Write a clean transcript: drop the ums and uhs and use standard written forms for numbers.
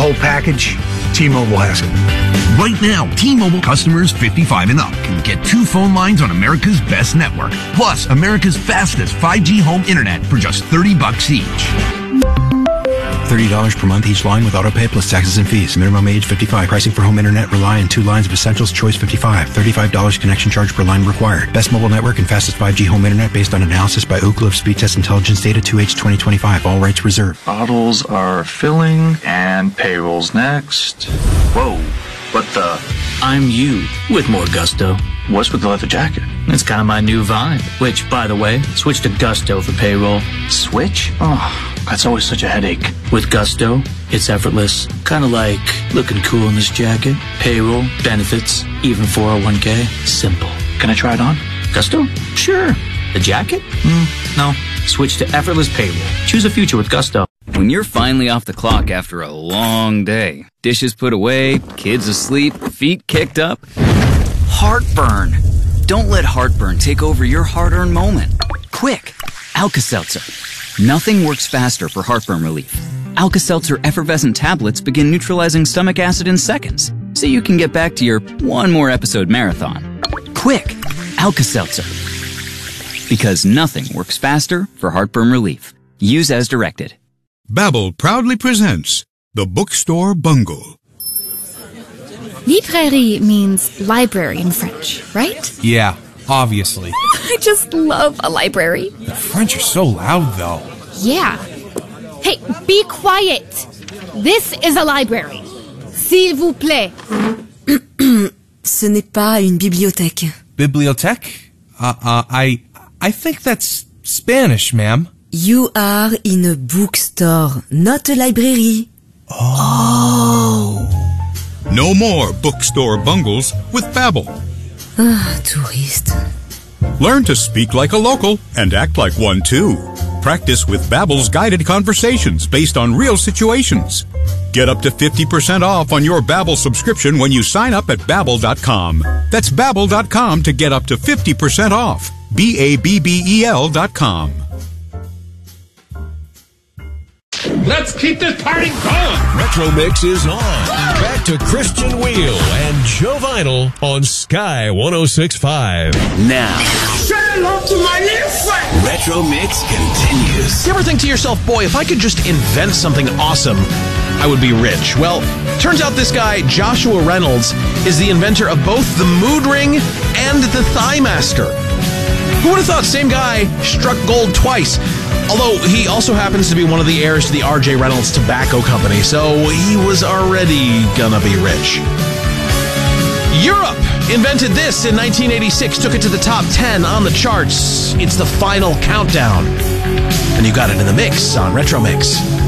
whole package, T-Mobile has it. Right now, T-Mobile customers 55 and up can get 2 phone lines on America's best network, plus America's fastest 5G home internet for just $30 each. $30 per month each line with autopay plus taxes and fees. Minimum age 55. Pricing for home internet rely on 2 lines of Essentials Choice 55. $35 connection charge per line required. Best mobile network and fastest 5G home internet based on analysis by Ookla of Speed Test Intelligence data 2H 2025. All rights reserved. Bottles are filling and payroll's next. Whoa, what the? I'm you with more gusto. What's with the leather jacket? It's kind of my new vibe. Which, by the way, switch to Gusto for payroll. Switch? Oh, that's always such a headache. With Gusto, it's effortless. Kind of like looking cool in this jacket. Payroll, benefits, even 401k. Simple. Can I try it on? Gusto? Sure. The jacket? No. Switch to effortless payroll. Choose a future with Gusto. When you're finally off the clock after a long day, dishes put away, kids asleep, feet kicked up, heartburn. Don't let heartburn take over your hard-earned moment. Quick, Alka-Seltzer. Nothing works faster for heartburn relief. Alka-Seltzer effervescent tablets begin neutralizing stomach acid in seconds, so you can get back to your one more episode marathon. Quick, Alka-Seltzer. Because nothing works faster for heartburn relief. Use as directed. Babbel proudly presents The Bookstore Bungle. Librairie means library in French, right? Yeah, obviously. I just love a library. The French are so loud, though. Yeah. Hey, be quiet. This is a library. S'il vous plaît. Ce n'est pas une bibliothèque. Bibliothèque? I think that's Spanish, ma'am. You are in a bookstore, not a library. Oh. No more bookstore bungles with Babbel. Ah, touriste. Learn to speak like a local and act like one too. Practice with Babbel's guided conversations based on real situations. Get up to 50% off on your Babbel subscription when you sign up at Babbel.com. That's Babbel.com to get up to 50% off. Babbel.com. Let's keep this party going! Retro Mix is on. Back to Christian Wheel and Joe Vinyl on Sky 106.5. Now, say hello to my little friend! Retro Mix continues. You ever think to yourself, boy, if I could just invent something awesome, I would be rich? Well, turns out this guy, Joshua Reynolds, is the inventor of both the Mood Ring and the Thigh Master. Who would have thought same guy struck gold twice? Although he also happens to be one of the heirs to the R.J. Reynolds Tobacco Company, so he was already gonna be rich. Europe invented this in 1986, took it to the top 10 on the charts. It's the Final Countdown. And you got it in the mix on Retro Mix.